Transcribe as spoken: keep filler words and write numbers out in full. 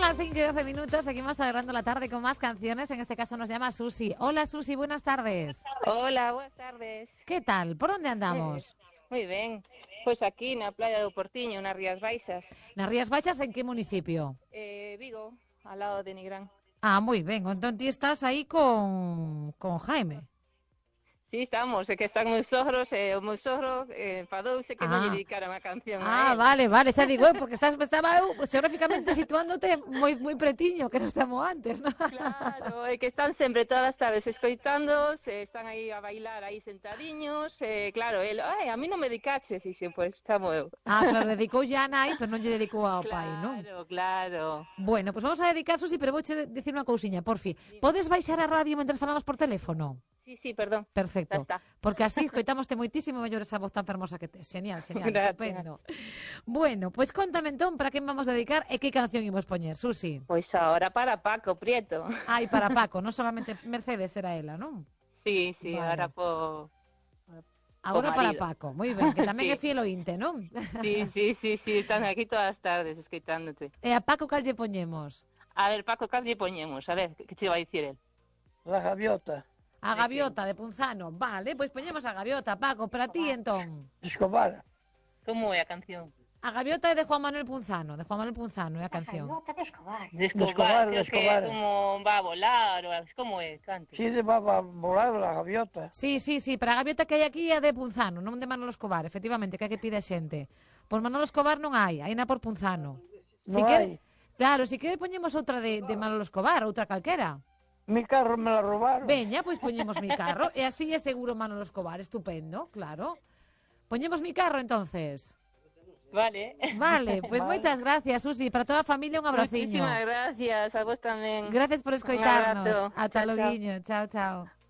las cinco y doce minutos, seguimos agarrando la tarde con más canciones. En este caso nos llama Susi. Hola Susi, buenas tardes. Hola, buenas tardes. ¿Qué tal? ¿Por dónde andamos? Muy ben, pois aquí na playa do Portiño, nas Rías Baixas. Nas Rías Baixas, en que municipio? Eh, Vigo, al lado de Nigrán. Ah, moi ben, entón ti estás aí con, con Jaime. Sí, estamos, é que están meus sogros, e o meu sogro eh, enfadouse que Ah. non lle dedicaran a canción Ah, a él. vale, vale, xa digo, eh, porque estás, estaba eu xeográficamente situándote moi moi pretiño, que non estamos antes, ¿no? Claro, é que están sempre todas as tardes escoitándoos, eh, están aí a bailar aí sentadiños, eh, claro, el, ai, a mí non me dedicaches, e xe, pois, estamos eu. Ah, claro, dedicou ya a nai, pero non lle dedicou ao pai, non? Claro, claro. Bueno, pues vamos a dedicar, Susi, pero vouche dicir unha cousiña, porfi. Podes baixar a radio mentre falamos por teléfono? Sí, sí, perdón. Perfecto, Ya está. porque así escoitámoste moitísimo mellor esa voz tan fermosa que tes. Genial, genial, Gracias. estupendo. Bueno, pois pues contame entón para quen vamos a dedicar e que canción imos poñer, Susi. Pois ahora para Paco Prieto. Ai, para Paco, non solamente Mercedes era ela, non? Sí, sí, Vale. ahora po... Agora O para marido. Paco, moi ben, que tamén Sí. é fiel ointe, non? Sí, sí, sí, sí, están aquí todas as tardes escoitándote. E a Paco cal lle poñemos? A ver, Paco, cal lle poñemos? A ver, que che vai dicir el? La gaviota. A Gaviota de Punzano. Vale, pois poñemos a Gaviota, Paco, para ti entón. Escobar. Como é a canción? A Gaviota é de Juan Manuel Punzano, de Juan Manuel Punzano é a canción. De Escobar, Escobar, de creo que Escobar. é como va a volar, ou algo, como é, cante. Sí, de va a volar la gaviota. Sí, sí, sí, pero a Gaviota que hai aquí é de Punzano, non de Manolo Escobar, efectivamente, que é que pide a xente. Por Manolo Escobar non hai, hai na por Punzano. Si Non quere- hai. Claro, si que poñemos outra de, de Manolo Escobar, outra calquera. Mi carro me la robaron. Veña, pois poñemos mi carro, e así é seguro Manolo Escobar, estupendo, claro. Poñemos mi carro, entonces. Vale. Vale, pois Vale. moitas gracias, Susi, para toda a familia un abraciño. Muchísimas gracias, a vos tamén. Gracias por escoitarnos. abrazo. Ata Chao, logo, chao. chao, chao.